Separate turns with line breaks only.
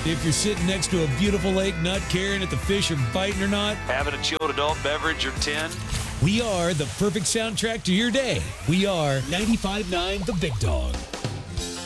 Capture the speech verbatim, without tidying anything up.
If you're sitting next to a beautiful lake, not caring if the fish are biting or not,
having a chilled adult beverage or ten,
we are the perfect soundtrack to your day. We are ninety-five point nine The Big Dog.